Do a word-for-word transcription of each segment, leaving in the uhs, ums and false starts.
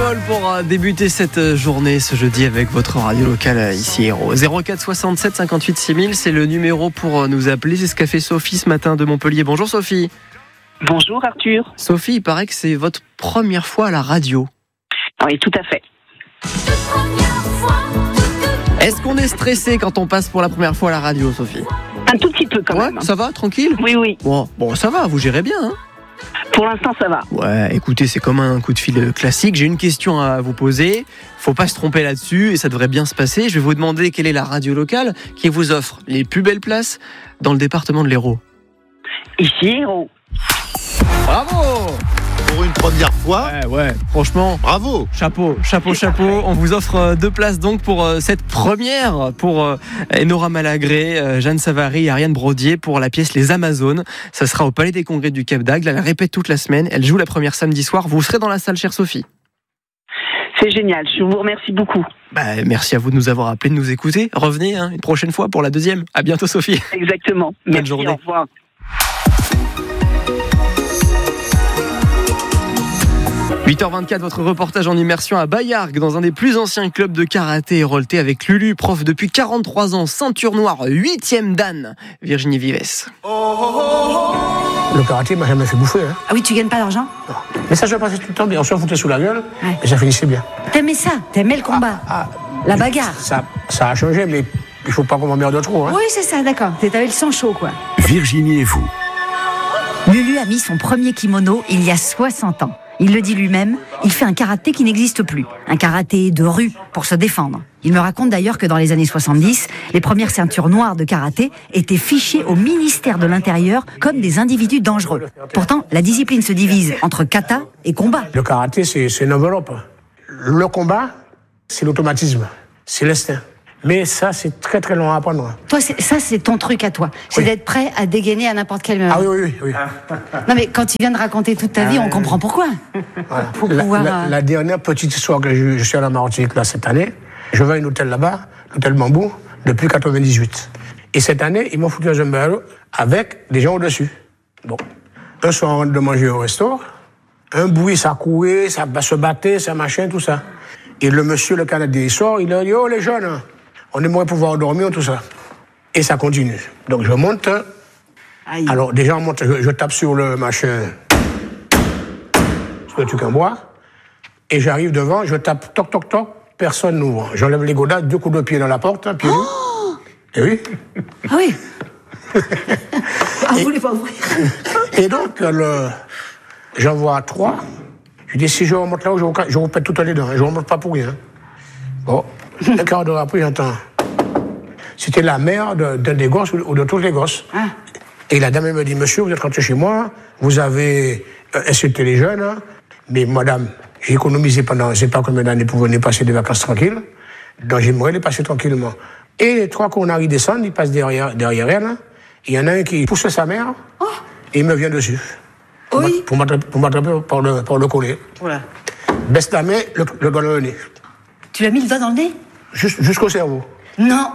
Paul pour débuter cette journée ce jeudi avec votre radio locale ici Hérault. zéro quatre soixante-sept cinquante-huit six mille, c'est le numéro pour nous appeler. C'est ce qu'a fait Sophie ce matin de Montpellier. Bonjour Sophie. Bonjour Arthur. Sophie, il paraît que c'est votre première fois à la radio. Oui, tout à fait. Est-ce qu'on est stressé quand on passe pour la première fois à la radio, Sophie ? Un tout petit peu quand ouais, même. Ça va, tranquille ? Oui, oui. Bon, bon, ça va, vous gérez bien, hein ? Pour l'instant, ça va. Ouais, écoutez, c'est comme un coup de fil classique. J'ai une question à vous poser. Faut pas se tromper là-dessus et ça devrait bien se passer. Je vais vous demander quelle est la radio locale qui vous offre les plus belles places dans le département de l'Hérault. Ici Hérault. Bravo! Pour une première fois. Ouais, ouais, franchement. Bravo. Chapeau, chapeau, chapeau. On vous offre deux places donc pour cette première pour Enora Malagré, Jeanne Savary et Ariane Brodier pour la pièce Les Amazones. Ça sera au Palais des Congrès du Cap d'Agde. Elle répète toute la semaine. Elle joue la première samedi soir. Vous serez dans la salle, chère Sophie. C'est génial. Je vous remercie beaucoup. Bah, merci à vous de nous avoir appelés, de nous écouter. Revenez hein, une prochaine fois pour la deuxième. À bientôt, Sophie. Exactement. Bonne merci, journée. Au revoir. huit heures vingt-quatre, votre reportage en immersion à Bayargues, dans un des plus anciens clubs de karaté héroltais avec Lulu, prof depuis quarante-trois ans, ceinture noire, huitième dan, Virginie Vives. Le karaté m'a jamais fait bouffer. Hein. Ah oui, tu gagnes pas d'argent ? Non. Mais ça, je passais tout le temps bien. On se foutait sous la gueule, ouais. Mais ça finissait bien. T'aimais ça ? T'aimais le combat ? Ah, ah, la bagarre ? ça, ça a changé, mais il faut pas qu'on m'emmerde trop. Hein. Oui, c'est ça, d'accord. T'avais le sang chaud, quoi. Virginie et vous. Lulu a mis son premier kimono il y a soixante ans. Il le dit lui-même, il fait un karaté qui n'existe plus. Un karaté de rue pour se défendre. Il me raconte d'ailleurs que dans les années soixante-dix, les premières ceintures noires de karaté étaient fichées au ministère de l'Intérieur comme des individus dangereux. Pourtant, la discipline se divise entre kata et combat. Le karaté, c'est, c'est une enveloppe. Le combat, c'est l'automatisme, c'est l'instinct. Mais ça, c'est très très long à apprendre. Toi, c'est, ça, c'est ton truc à toi. C'est oui. D'être prêt à dégainer à n'importe quel moment. Ah oui, oui, oui. Non, mais quand tu viens de raconter toute ta vie, on comprend pourquoi. Voilà. Pour la, pouvoir, la, euh... la dernière petite histoire que je, je suis à la Martinique là, cette année, je vais à un hôtel là-bas, l'hôtel Bambou, depuis quatre-vingt-dix-huit. Et cette année, ils m'ont foutu dans un bar avec des gens au-dessus. Bon. Un soir, on rentre de manger au resto. Un bruit, ça courait, ça se battait, ça machin, tout ça. Et le monsieur, le Canadien, il sort, il a dit « Oh, les jeunes !» On aimerait pouvoir dormir, tout ça. Et ça continue. Donc je monte. Aïe. Alors déjà, on monte, je, je tape sur le machin, sur le truc en bois. Et j'arrive devant, je tape toc toc toc, personne n'ouvre. J'enlève les godats, deux coups de pied dans la porte, pied nus. Oh et oui. Ah oui. Ah, vous voulez pas ouvrir. Et donc, le, j'en vois trois. Je dis, si je remonte là-haut, je, je repète toutes les dents. Je remonte pas pour rien. Bon. Un quart d'heure après, j'entends. C'était la mère de, d'un des gosses ou de tous les gosses. Ah. Et la dame me dit, monsieur, vous êtes rentré chez moi, vous avez insulté les jeunes, hein, mais madame, j'ai économisé pendant je ne sais pas combien d'années pour venir passer des vacances tranquilles, donc j'aimerais les passer tranquillement. Et les trois canaris descendent, ils passent derrière, derrière elle, il y en a un qui pousse sa mère, oh. Et il me vient dessus. Pour, oui. pour, m'attraper, pour m'attraper par le, par le collet. Voilà. Baisse la main, le, le doigt dans le nez. Tu l'as mis le doigt dans le nez ? Juste, jusqu'au cerveau. Non.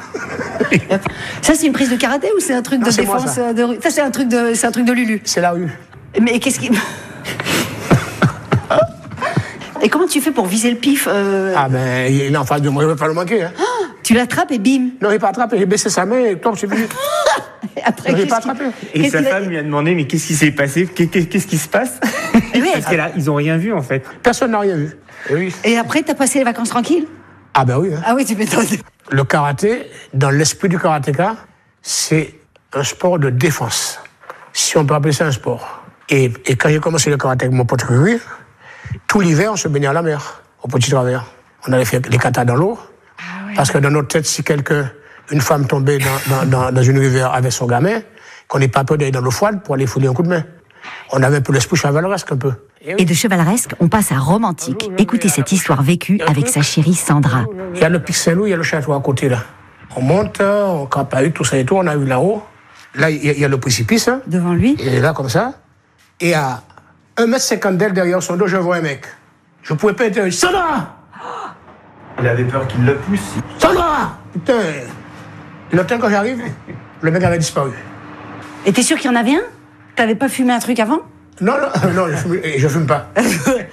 Ça, c'est une prise de karaté ou c'est un truc non, de défense moi, de rue ? Ça, c'est un truc de, c'est un truc de Lulu. C'est la rue. Mais qu'est-ce qui... Et comment tu fais pour viser le pif euh... Ah ben, il est en face de moi, il ne veut pas le manquer. Hein. Ah, tu l'attrapes et bim. Non, il n'a pas attrapé, j'ai baissé sa main et top, c'est fini. Après, j'ai pas attrapé. Et qu'est-ce sa femme a... lui a demandé, mais qu'est-ce qui s'est passé ? Qu'est-ce qui se passe ? Oui, Parce qu'ils n'ont rien vu, en fait. Personne n'a rien vu. Et, oui. Et après, t'as passé les vacances tranquilles ? Ah ben oui. Hein. Ah oui, tu m'étonnes. Le karaté, dans l'esprit du karatéka, c'est un sport de défense. Si on peut appeler ça un sport. Et, et quand j'ai commencé le karaté avec mon pote Rui, tout l'hiver, on se baignait à la mer, au Petit Travers. On allait faire les katas dans l'eau. Ah ouais. Parce que dans notre tête, si quelqu'un, une femme tombait dans, dans, dans, dans une rivière avec son gamin, qu'on n'ait pas peur d'aller dans l'eau froide pour aller fouler un coup de main. On avait un peu l'esprit chevaleresque, un peu. Et de chevaleresque, on passe à romantique. Écoutez cette histoire vécue avec sa chérie Sandra. Il y a le Pic Saint-Loup, il y a le château à côté, là. On monte, on campagne, tout ça et tout, on a vu là-haut. Là, il y a le précipice. Hein. Devant lui. Il est là, comme ça. Et à un mètre cinquante d'elle, derrière son dos, je vois un mec. Je pouvais pas être... Sandra ! Il avait peur qu'il le pousse. Sandra ! Putain. Le temps quand j'arrive, le mec avait disparu. Et t'es sûr qu'il y en avait un ? T'avais pas fumé un truc avant ? Non, non, non, je fume, je fume pas.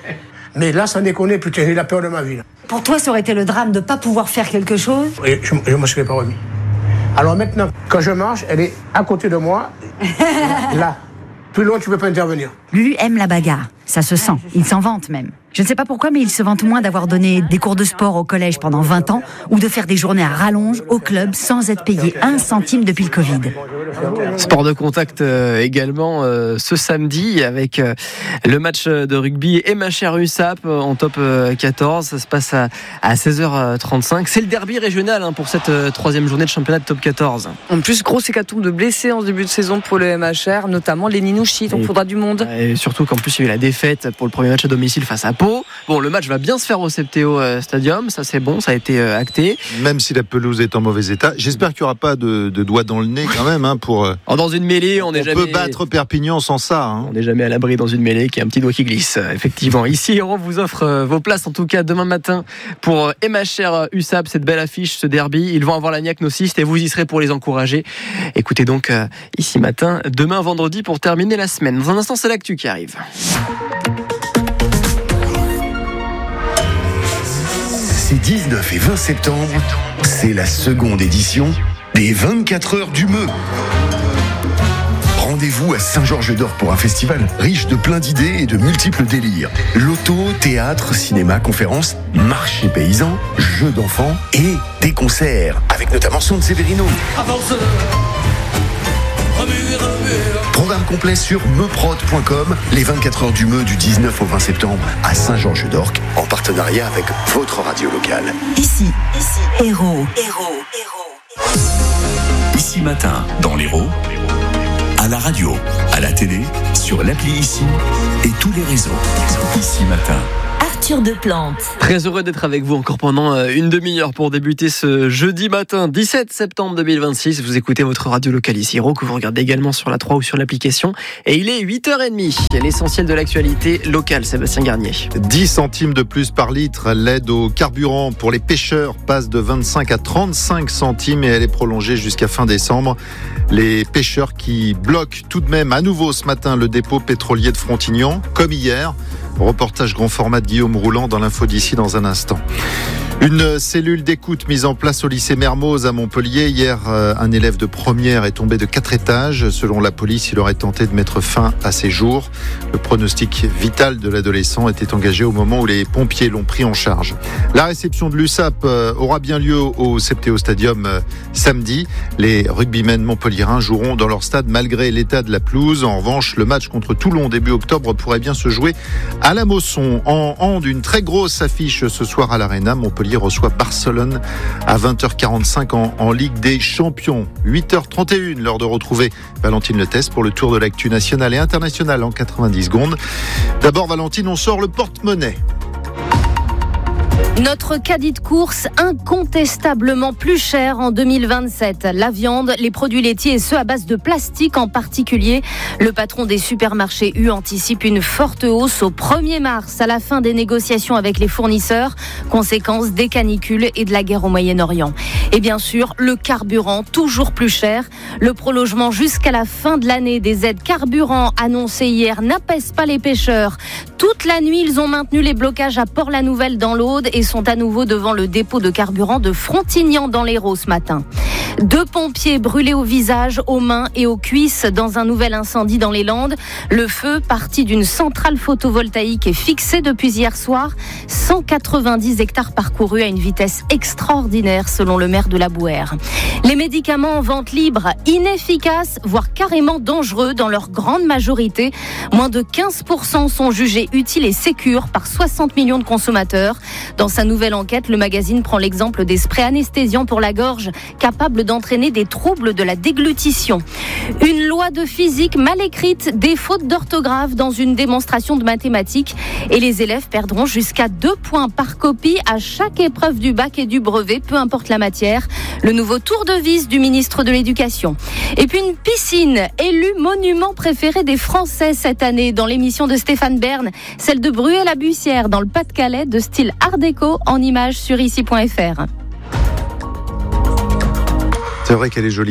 Mais là, sans déconner, putain, j'ai la peur de ma vie. Là. Pour toi, ça aurait été le drame de ne pas pouvoir faire quelque chose ? Et je ne me serais pas remis. Alors maintenant, quand je marche, elle est à côté de moi, là. Plus loin, tu ne peux pas intervenir. Lulu aime la bagarre, ça se sent, il s'en vante même. Je ne sais pas pourquoi, mais il se vante moins d'avoir donné des cours de sport au collège pendant vingt ans ou de faire des journées à rallonge au club sans être payé un centime depuis le Covid. Sport de contact euh, également euh, ce samedi avec euh, le match de rugby et ma chère U S A P euh, en top euh, quatorze. Ça se passe à, à seize heures trente-cinq. C'est le derby régional hein, pour cette euh, troisième journée de championnat de top quatorze. En plus, grosse hécatombe de blessés en début de saison pour le M H R, notamment les Ninouchi, donc il faudra du monde. Et surtout qu'en plus il y a eu la défaite pour le premier match à domicile face à Pau. Bon, le match va bien se faire au Septéo Stadium, ça c'est bon, ça a été euh, acté. Même si la pelouse est en mauvais état, j'espère qu'il n'y aura pas de, de doigts dans le nez quand même. Hein, pour, euh, oh, dans une mêlée, on n'est jamais... peut battre Perpignan sans ça. Hein. On n'est jamais à l'abri dans une mêlée qui a un petit doigt qui glisse. Effectivement, ici on vous offre euh, vos places en tout cas demain matin pour euh, M H R U S A P, cette belle affiche, ce derby. Ils vont avoir la niaque nociste et vous y serez pour les encourager. Écoutez donc euh, ici matin, demain vendredi pour terminer la semaine. Dans un instant, c'est l'actu qui arrive. Ces dix-neuf et vingt septembre, c'est la seconde édition des vingt-quatre heures du Meux. Rendez-vous à Saint-Georges-d'Orc pour un festival riche de plein d'idées et de multiples délires. Loto, théâtre, cinéma, conférences, marché paysan, jeux d'enfants et des concerts, avec notamment Son Severino. Programme complet sur meuprod point com, les vingt-quatre heures du Meux du dix-neuf au vingt septembre à Saint-Georges-d'Orc, en partenariat avec votre radio locale. Ici, ici, Héros, Héros, Héros. Ici matin, dans l'Hérault, à la radio, à la télé, sur l'appli Ici et tous les réseaux. Ici matin. Arthur Deplante. Très heureux d'être avec vous encore pendant une demi-heure pour débuter ce jeudi matin dix-sept septembre deux mille vingt-six. Vous écoutez votre radio locale ici Hérault, que vous regardez également sur la trois ou sur l'application. Et il est huit heures trente. L'essentiel de l'actualité locale, Sébastien Garnier. dix centimes de plus par litre. L'aide au carburant pour les pêcheurs passe de vingt-cinq à trente-cinq centimes et elle est prolongée jusqu'à fin décembre. Les pêcheurs qui bloquent tout de même à nouveau ce matin le dépôt pétrolier de Frontignan, comme hier. Reportage grand format de Guillaume Rouland dans l'info d'ici dans un instant. Une cellule d'écoute mise en place au lycée Mermoz à Montpellier. Hier, un élève de première est tombé de quatre étages. Selon la police, il aurait tenté de mettre fin à ses jours. Le pronostic vital de l'adolescent était engagé au moment où les pompiers l'ont pris en charge. La réception de l'U S A P aura bien lieu au Septéo Stadium samedi. Les rugbymen montpelliérains joueront dans leur stade malgré l'état de la pelouse. En revanche, le match contre Toulon début octobre pourrait bien se jouer à la Mosson. En hand, une très grosse affiche ce soir à l'Arena. Montpellier reçoit Barcelone à vingt heures quarante-cinq en, en Ligue des Champions. huit heures trente et une, l'heure de retrouver Valentine Letès pour le tour de l'actu nationale et internationale en quatre-vingt-dix secondes. D'abord, Valentine, on sort le porte-monnaie. Notre caddie de course incontestablement plus cher en deux mille vingt-sept. La viande, les produits laitiers et ceux à base de plastique en particulier. Le patron des supermarchés U anticipe une forte hausse au premier mars à la fin des négociations avec les fournisseurs, conséquence des canicules et de la guerre au Moyen-Orient. Et bien sûr, le carburant toujours plus cher. Le prolongement jusqu'à la fin de l'année des aides carburant annoncées hier n'apaise pas les pêcheurs. Toute la nuit, ils ont maintenu les blocages à Port-la-Nouvelle dans l'Aude et sont à nouveau devant le dépôt de carburant de Frontignan dans l'Hérault ce matin. Deux pompiers brûlés au visage, aux mains et aux cuisses dans un nouvel incendie dans les Landes. Le feu, parti d'une centrale photovoltaïque, est fixé depuis hier soir. cent quatre-vingt-dix hectares parcourus à une vitesse extraordinaire selon le maire de la Bouère. Les médicaments en vente libre, inefficaces, voire carrément dangereux dans leur grande majorité. Moins de quinze pour cent sont jugés utiles et sécures par soixante millions de consommateurs. Dans sa nouvelle enquête, le magazine prend l'exemple des sprays anesthésiants pour la gorge, capables d'entraîner des troubles de la déglutition. Une loi de physique mal écrite, des fautes d'orthographe dans une démonstration de mathématiques et les élèves perdront jusqu'à deux points par copie à chaque épreuve du bac et du brevet, peu importe la matière. Le nouveau tour de vis du ministre de l'Éducation. Et puis une piscine, élue monument préféré des Français cette année dans l'émission de Stéphane Bern, celle de Bruay-la-Bussière dans le Pas-de-Calais, de style art déco, en images sur ici point f r. C'est vrai qu'elle est jolie.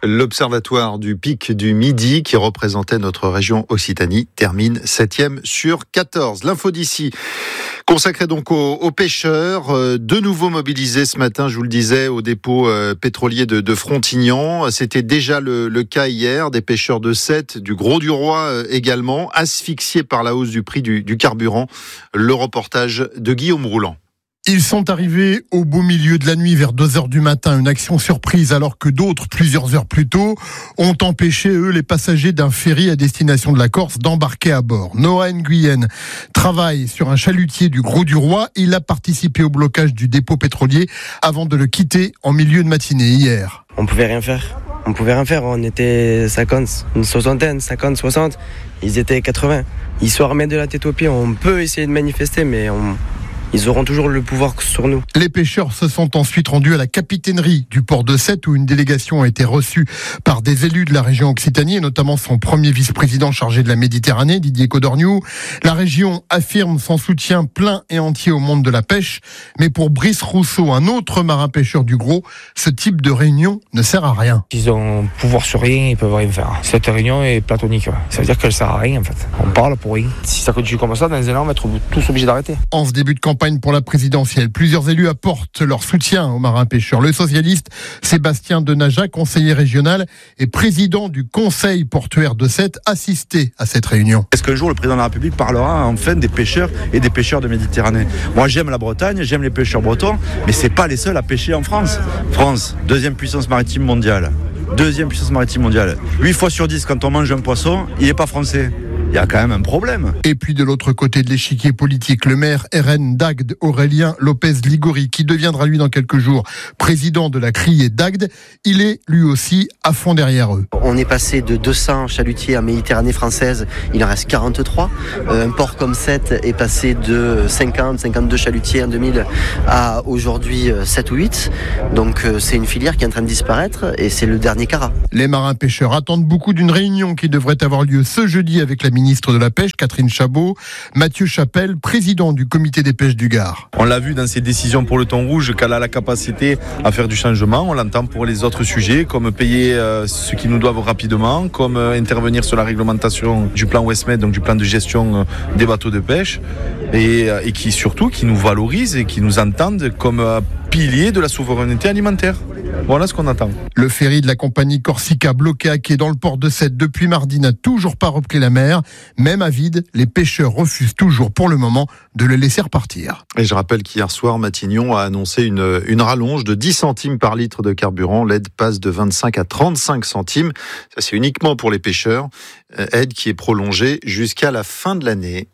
L'observatoire du Pic du Midi, qui représentait notre région Occitanie, termine septième sur quatorze. L'info d'ici, consacrée donc aux, aux pêcheurs, euh, de nouveau mobilisés ce matin, je vous le disais, au dépôt euh, pétrolier de, de Frontignan. C'était déjà le, le cas hier, des pêcheurs de Sète, du Grau-du-Roi euh, également, asphyxiés par la hausse du prix du, du carburant. Le reportage de Guillaume Rouland. Ils sont arrivés au beau milieu de la nuit vers deux heures du matin, une action surprise alors que d'autres, plusieurs heures plus tôt, ont empêché, eux, les passagers d'un ferry à destination de la Corse d'embarquer à bord. Noah Nguyen travaille sur un chalutier du Grau-du-Roi. Il a participé au blocage du dépôt pétrolier avant de le quitter en milieu de matinée hier. On pouvait rien faire. On pouvait rien faire. On était cinquante, une soixantaine, cinquante, soixante. Ils étaient quatre-vingts. Ils sont armés de la tête aux pieds. On peut essayer de manifester, mais on... ils auront toujours le pouvoir sur nous. Les pêcheurs se sont ensuite rendus à la capitainerie du port de Sète où une délégation a été reçue par des élus de la région Occitanie et notamment son premier vice-président chargé de la Méditerranée, Didier Codorniou. La région affirme son soutien plein et entier au monde de la pêche. Mais pour Brice Rousseau, un autre marin pêcheur du Gros, ce type de réunion ne sert à rien. Ils ont pouvoir sur rien, ils peuvent rien faire. Cette réunion est platonique. Ça veut dire qu'elle sert à rien en fait. On parle pour rien. Si ça continue comme ça, dans un an, on va être tous obligés d'arrêter. En ce début de campagne pour la présidentielle, plusieurs élus apportent leur soutien aux marins pêcheurs. Le socialiste Sébastien Denaja, conseiller régional et président du conseil portuaire de Sète, assisté à cette réunion. Est-ce qu'un jour le président de la République parlera enfin des pêcheurs et des pêcheurs de Méditerranée? Moi j'aime la Bretagne, j'aime les pêcheurs bretons, mais c'est pas les seuls à pêcher en France. France, deuxième puissance maritime mondiale. Deuxième puissance maritime mondiale. huit fois sur dix, quand on mange un poisson, il n'est pas français. Il y a quand même un problème. Et puis de l'autre côté de l'échiquier politique, le maire R N d'Agde, Aurélien Lopez Ligori, qui deviendra lui dans quelques jours président de la criée d'Agde, il est lui aussi à fond derrière eux. On est passé de deux cents chalutiers en Méditerranée française, il en reste quarante-trois. Un port comme Sète est passé de cinquante, cinquante-deux chalutiers en deux mille à aujourd'hui sept ou huit. Donc c'est une filière qui est en train de disparaître et c'est le dernier carat. Les marins pêcheurs attendent beaucoup d'une réunion qui devrait avoir lieu ce jeudi avec la ministre de la Pêche, Catherine Chabot, Mathieu Chapelle, président du comité des pêches du Gard. On l'a vu dans ses décisions pour le thon rouge qu'elle a la capacité à faire du changement. On l'entend pour les autres sujets, comme payer euh, ce qu'ils nous doivent rapidement, comme euh, intervenir sur la réglementation du plan Westmed, donc du plan de gestion euh, des bateaux de pêche, et, euh, et qui surtout qui nous valorise et qui nous entendent comme euh, pilier de la souveraineté alimentaire. Voilà ce qu'on attend. Le ferry de la compagnie Corsica, bloqué à quai dans le port de Sète depuis mardi, n'a toujours pas repris la mer. Même à vide, les pêcheurs refusent toujours pour le moment de le laisser repartir. Et je rappelle qu'hier soir, Matignon a annoncé une, une rallonge de dix centimes par litre de carburant. L'aide passe de vingt-cinq à trente-cinq centimes. Ça, c'est uniquement pour les pêcheurs. Aide qui est prolongée jusqu'à la fin de l'année.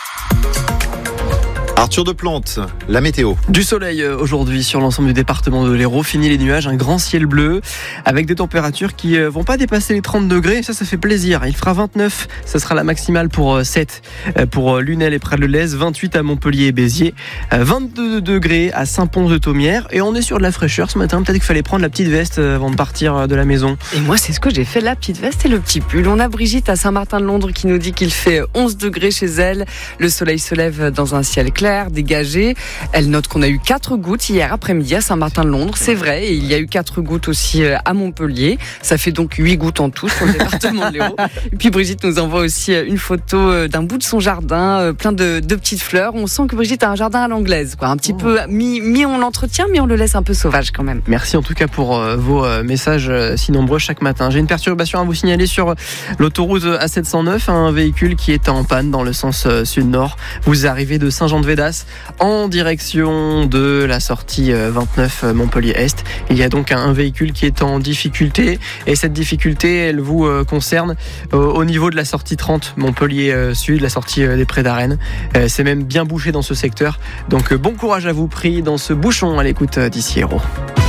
Arthur Deplante, la météo. Du soleil aujourd'hui sur l'ensemble du département de l'Hérault. Fini les nuages, un grand ciel bleu avec des températures qui vont pas dépasser les trente degrés. Ça, ça fait plaisir. Il fera vingt-neuf. Ça sera la maximale pour Sète, pour Lunel et près de Lez. vingt-huit à Montpellier et Béziers. vingt-deux degrés à Saint-Pons-de-Thomières. Et on est sur de la fraîcheur ce matin. Peut-être qu'il fallait prendre la petite veste avant de partir de la maison. Et moi, c'est ce que j'ai fait, la petite veste et le petit pull. On a Brigitte à Saint-Martin-de-Londres qui nous dit qu'il fait onze degrés chez elle. Le soleil se lève dans un ciel clair, dégagé. Elle note qu'on a eu quatre gouttes hier après-midi à Saint-Martin-de-Londres, c'est vrai, et il y a eu quatre gouttes aussi à Montpellier. Ça fait donc huit gouttes en tout sur le département de l'Hérault. Et puis Brigitte nous envoie aussi une photo d'un bout de son jardin, plein de, de petites fleurs. On sent que Brigitte a un jardin à l'anglaise, quoi. Un petit oh. peu mi, mi on l'entretient, mais on le laisse un peu sauvage quand même. Merci en tout cas pour euh, vos euh, messages euh, si nombreux chaque matin. J'ai une perturbation à vous signaler sur l'autoroute A sept cent neuf, un véhicule qui est en panne dans le sens euh, sud-nord. Vous arrivez de Saint-Jean-de-Védas en direction de la sortie vingt-neuf Montpellier-Est. Il y a donc un véhicule qui est en difficulté et cette difficulté, elle vous concerne au niveau de la sortie trente Montpellier-Sud, la sortie des Prés d'Arène. C'est même bien bouché dans ce secteur. Donc bon courage à vous pris dans ce bouchon à l'écoute d'ici Hérault.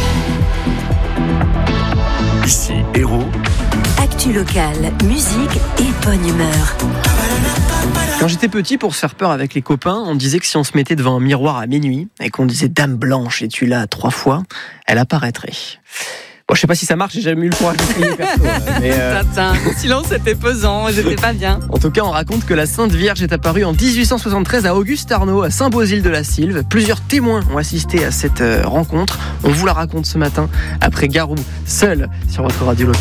Ici Hérault. Actu locale, musique et bonne humeur. Quand j'étais petit, pour se faire peur avec les copains, on disait que si on se mettait devant un miroir à minuit et qu'on disait « Dame blanche, es-tu là ?» trois fois, elle apparaîtrait. Bon, je sais pas si ça marche, j'ai jamais eu le courage de crier perso. Mais euh... le silence était pesant, j'étais pas bien. En tout cas, on raconte que la Sainte Vierge est apparue en dix-huit cent soixante-treize à Auguste Arnaud, à Saint-Bauzile-de-la-Sylve. Plusieurs témoins ont assisté à cette rencontre. On vous la raconte ce matin, après Garou, seul sur votre radio locale.